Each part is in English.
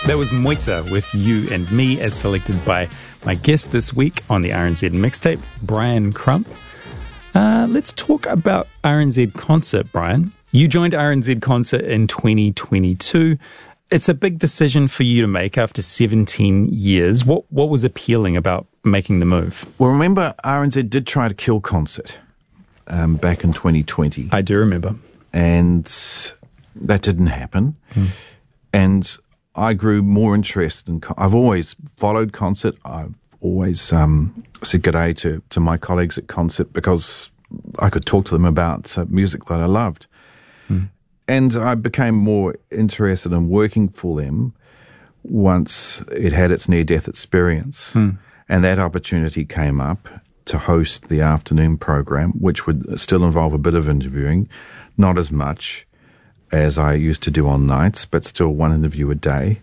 That was Moita with You and Me, as selected by my guest this week on the RNZ Mixtape, Brian Crump. Let's talk about RNZ Concert, Brian. You joined RNZ Concert in 2022. It's a big decision for you to make after 17 years. What was appealing about making the move? Well, remember, RNZ did try to kill Concert back in 2020. I do remember. And that didn't happen. And I grew more interested in. I've always followed Concert. I've always said good day to my colleagues at Concert because I could talk to them about music that I loved. And I became more interested in working for them once it had its near-death experience. And that opportunity came up to host the afternoon program, which would still involve a bit of interviewing, not as much as I used to do on nights, but still one interview a day.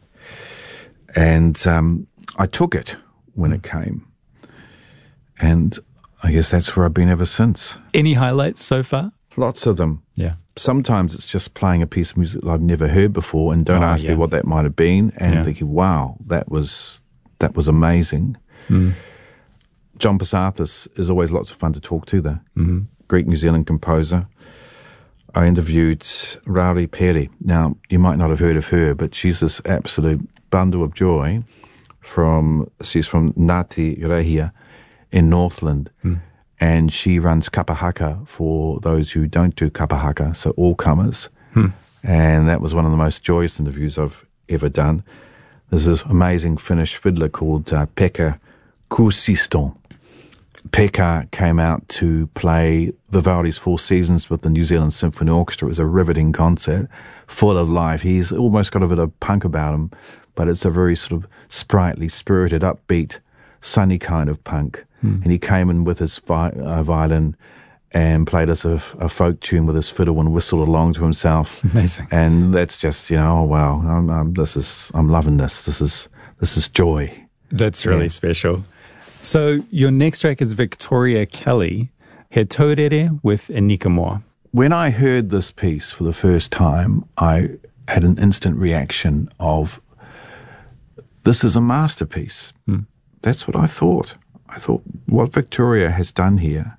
And I took it when it came. And I guess that's where I've been ever since. Any highlights so far? Lots of them. Yeah. Sometimes it's just playing a piece of music that I've never heard before and don't ask me what that might have been, and thinking, wow, that was amazing. John Passathis is always lots of fun to talk to, though. Greek New Zealand composer. I interviewed Rauri Pere. Now, you might not have heard of her, but she's this absolute bundle of joy. She's from Ngāti Rahia in Northland, and she runs kapahaka for those who don't do kapahaka, so all comers. And that was one of the most joyous interviews I've ever done. There's this amazing Finnish fiddler called Pekka Kuusiston. Pekka came out to play Vivaldi's Four Seasons with the New Zealand Symphony Orchestra. It was a riveting concert, full of life. He's almost got a bit of punk about him, but it's a very sort of sprightly, spirited, upbeat, sunny kind of punk. And he came in with his violin and played us a folk tune with his fiddle and whistled along to himself. Amazing. And that's just, oh wow, I'm loving this. This is joy. That's really special. So your next track is Victoria Kelly, He Taurere with Anika Moa. When I heard this piece for the first time, I had an instant reaction of, this is a masterpiece. That's what I thought. I thought what Victoria has done here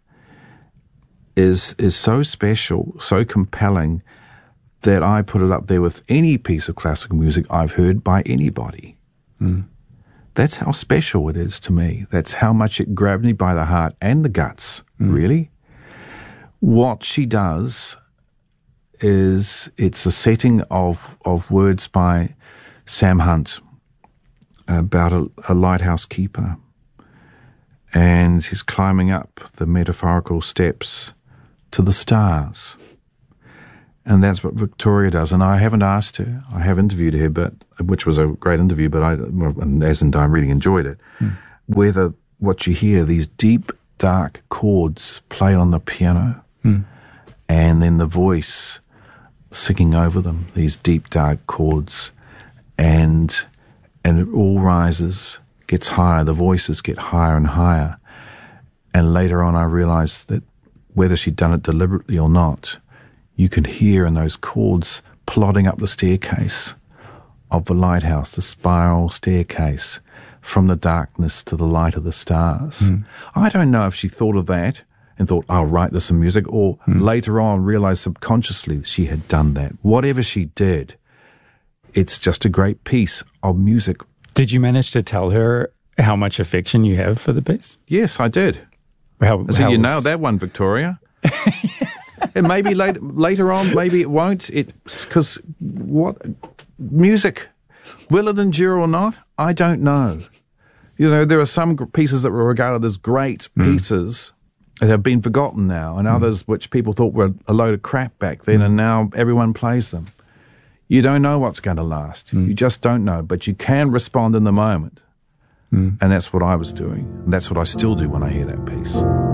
is so special, so compelling, that I put it up there with any piece of classical music I've heard by anybody. That's how special it is to me. That's how much it grabbed me by the heart and the guts, really. What she does is, it's a setting of words by Sam Hunt about a lighthouse keeper. And he's climbing up the metaphorical steps to the stars. And that's what Victoria does. And I haven't asked her. I have interviewed her, which was a great interview, but I really enjoyed it. Whether what you hear, these deep, dark chords played on the piano, and then the voice singing over them, these deep, dark chords, and it all rises, gets higher, the voices get higher and higher. And later on I realized that whether she'd done it deliberately or not, you can hear in those chords plodding up the staircase of the lighthouse, the spiral staircase, from the darkness to the light of the stars. I don't know if she thought of that and thought, I'll write this in music, or later on realized subconsciously that she had done that. Whatever she did, it's just a great piece of music. Did you manage to tell her how much affection you have for the piece? Yes, I did. You nailed that one, Victoria. And maybe later on, maybe it won't. Because what music, will it endure or not? I don't know. There are some pieces that were regarded as great pieces that have been forgotten now, and others which people thought were a load of crap back then, and now everyone plays them. You don't know what's going to last. You just don't know, but you can respond in the moment. And that's what I was doing, and that's what I still do when I hear that piece.